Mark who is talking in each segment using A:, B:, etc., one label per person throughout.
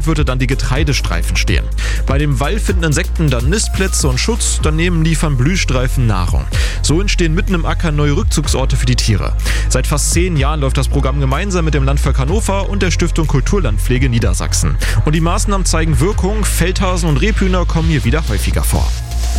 A: würde dann die Getreidestreifen stehen. Bei dem Wall finden Insekten dann Nistplätze und Schutz, daneben liefern Blühstreifen Nahrung. So entstehen mitten im Acker neue Rückzugsorte für die Tiere. Seit fast 10 Jahren läuft das Programm gemeinsam mit dem Landvolk Hannover und der Stiftung Kulturlandpflege Niedersachsen. Und die Maßnahmen zeigen Wirkung, Feldhasen und Rebhühner kommen hier wieder häufiger vor.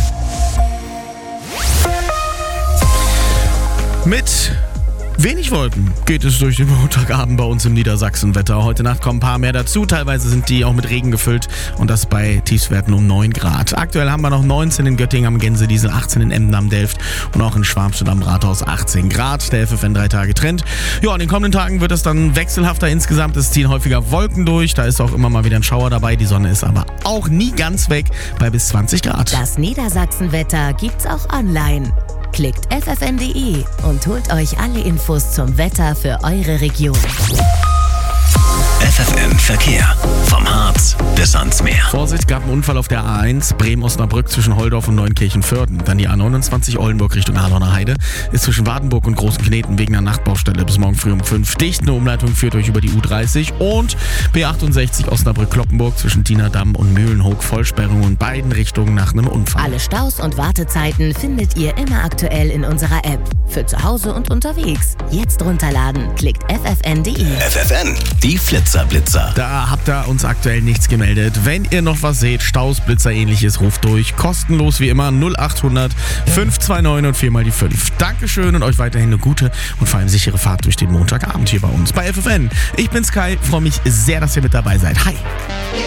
B: Mit wenig Wolken geht es durch den Montagabend bei uns im Niedersachsenwetter. Heute Nacht kommen ein paar mehr dazu. Teilweise sind die auch mit Regen gefüllt und das bei Tiefstwerten um 9 Grad. Aktuell haben wir noch 19 in Göttingen am Gänsediesel, 18 in Emden am Delft und auch in Schwarmstedt am Rathaus 18 Grad. Der FFN 3-Tage-Trend. Ja, in den kommenden Tagen wird es dann wechselhafter insgesamt. Es ziehen häufiger Wolken durch. Da ist auch immer mal wieder ein Schauer dabei. Die Sonne ist aber auch nie ganz weg bei bis 20 Grad.
C: Das Niedersachsenwetter gibt's auch online. Klickt ffn.de und holt euch alle Infos zum Wetter für eure Region.
D: FFN Verkehr. Vom Harz bis ans Meer.
B: Vorsicht, gab einen Unfall auf der A1 Bremen-Osnabrück zwischen Holdorf und Neunkirchen-Vörden. Dann die A29 Oldenburg Richtung Adorner Heide ist zwischen Wartenburg und Großenkneten wegen einer Nachtbaustelle bis morgen früh um 5 dicht. Eine Umleitung führt euch über die U30 und B68 Osnabrück-Kloppenburg zwischen Dienerdamm und Mühlenhoek Vollsperrung in beiden Richtungen nach einem Unfall.
C: Alle Staus und Wartezeiten findet ihr immer aktuell in unserer App. Für zu Hause und unterwegs. Jetzt runterladen. Klickt ffn.de.
D: FFN, die Flitzerblitzer.
B: Da habt ihr uns aktuell nichts gemeldet. Wenn ihr noch was seht, Staus, Blitzer, ähnliches, ruft durch. Kostenlos wie immer 0800 529 und 4 mal die 5. Dankeschön und euch weiterhin eine gute und vor allem sichere Fahrt durch den Montagabend hier bei uns bei FFN. Ich bin Sky, freue mich sehr, dass ihr mit dabei seid. Hi!